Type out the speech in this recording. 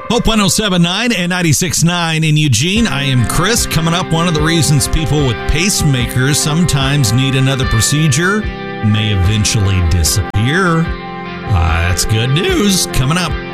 Hope 107.9 and 96.9 in Eugene. I am Chris. Coming up, one of the reasons people with pacemakers sometimes need another procedure may eventually disappear. That's good news. Coming up.